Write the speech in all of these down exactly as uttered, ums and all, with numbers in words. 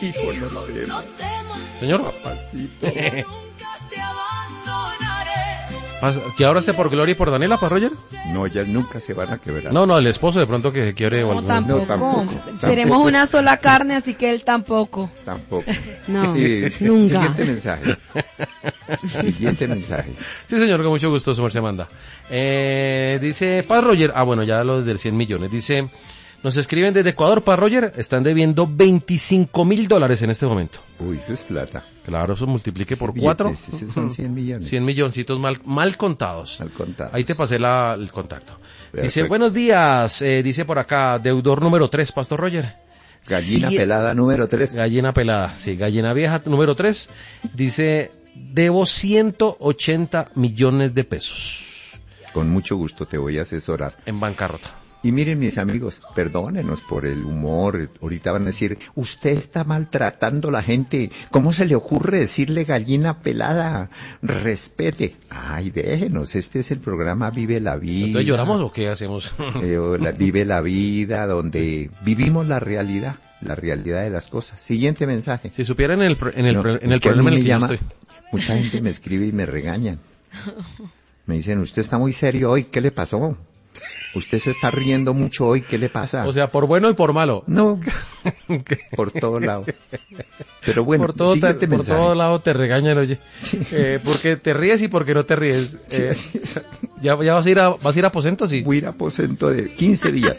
hijo, no temas. Señor. Papacito. ¿Que ahora esté por Gloria y por Daniela, para Roger? No, ellas nunca se van a quebrar. No, no, el esposo de pronto que se quiebre o No, algún... tampoco. No, tampoco, Seremos tampoco. una sola carne, así que él tampoco. Tampoco. No, Eh, nunca. Siguiente mensaje. Siguiente mensaje. Sí, señor, con mucho gusto, su merced manda. Eh, dice Paz Roger, ah, bueno, ya lo del cien millones. Dice, nos escriben desde Ecuador, Paz Roger, están debiendo veinticinco mil dólares en este momento. Uy, eso es plata. Claro, eso multiplique por Billetes, cuatro. esos son cien millones. cien milloncitos mal, mal contados. Al contado. Ahí te pasé la, el contacto. Perfecto. Dice, buenos días, eh, dice por acá, deudor número tres, Pastor Roger. Gallina Sí, pelada número tres. Gallina pelada, sí, gallina vieja número tres. Dice, debo ciento ochenta millones de pesos Con mucho gusto te voy a asesorar. en bancarrota. Y miren, mis amigos, perdónenos por el humor. Ahorita van a decir, usted está maltratando a la gente. ¿Cómo se le ocurre decirle gallina pelada? Respete. Ay, déjenos, este es el programa Vive la Vida. ¿Entonces lloramos o qué hacemos? Eh, o la- Vive la Vida, donde vivimos la realidad, la realidad de las cosas. Siguiente mensaje. Si supieran en el, pro- en el, No, pro- en es el que a mí problema en el me que yo llama- estoy. Mucha gente me escribe y me regañan. Me dicen, usted está muy serio hoy, ¿qué le pasó? Usted se está riendo mucho hoy, ¿qué le pasa? O sea, por bueno y por malo. No, por todo lado. Pero bueno, por todo, te, siguiente por mensaje. todo lado te regañan, oye. Sí. Eh, porque te ríes y porque no te ríes. Sí, Eh, así es. ¿ya, ¿Ya vas a ir a, vas a ir a aposento? Sí. Voy a ir a aposento de quince días.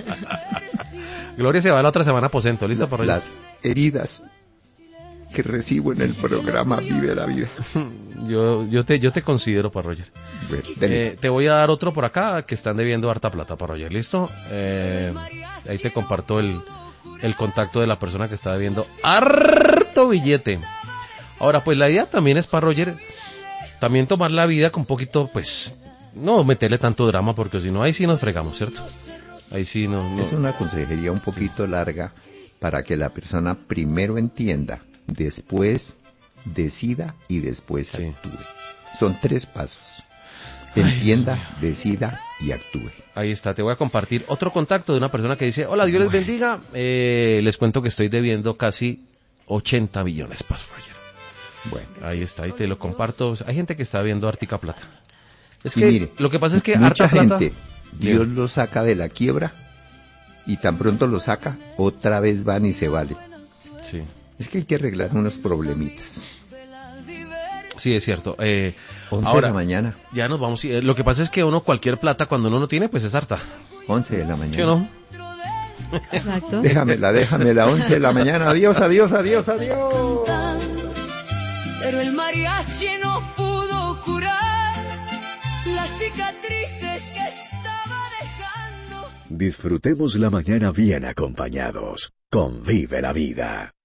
Gloria se va la otra semana a aposento. ¿Listo para Roger? Las heridas que recibo en el programa Vive la Vida. Yo, yo te, yo te considero para Roger. Bueno, dele. Eh, te voy a dar otro por acá que están debiendo harta plata para Roger. ¿Listo? Eh, ahí te comparto el, el contacto de la persona que está debiendo harto billete. Ahora, pues la idea también es para Roger también tomar la vida con un poquito, pues, no meterle tanto drama porque si no, ahí sí nos fregamos, ¿cierto? Ahí sí no, no. Es una consejería un poquito larga para que la persona primero entienda, después decida y después Sí. actúe. Son tres pasos. Entienda, decida y actúe. Ahí está, te voy a compartir otro contacto de una persona que dice, hola, Dios les bendiga, eh, les cuento que estoy debiendo casi ochenta millones, Paz Roger. Bueno, Ahí está, ahí te lo comparto. Hay gente que está viendo hartica plata. Es y que mire, lo que pasa es que mucha harta plata... gente, Dios lo saca de la quiebra y tan pronto lo saca, otra vez van y se vale. Sí, Es que hay que arreglar unos problemitas. sí, es cierto. Eh, once ahora, de la mañana. ya nos vamos. eh, Lo que pasa es que uno cualquier plata cuando uno no tiene, pues es harta. once de la mañana. ¿Sí o no? Exacto. Déjamela, déjamela, once de la mañana. Adiós, adiós, adiós, adiós. Pero el mariachi no pudo curar las cicatrices que estaba dejando. Disfrutemos la mañana bien acompañados con Vive la Vida.